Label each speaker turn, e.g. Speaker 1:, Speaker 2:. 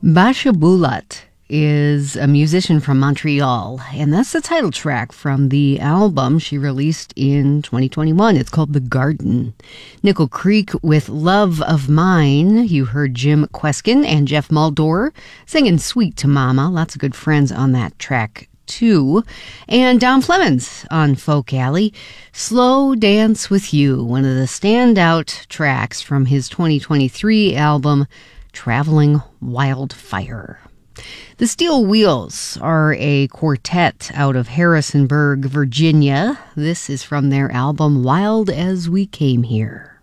Speaker 1: Basha Bulat is a musician from Montreal, and that's the title track from the album she released in 2021. It's called The Garden. Nickel Creek with Love of Mine. You heard Jim Kweskin and Jeff Muldor singing Sweet to Mama. Lots of good friends on that track, too. And Don Flemons on Folk Alley, Slow Dance With You, one of the standout tracks from his 2023 album, Traveling Wildfire. The Steel Wheels are a quartet out of Harrisonburg, Virginia. This is from their album Wild as We Came Here.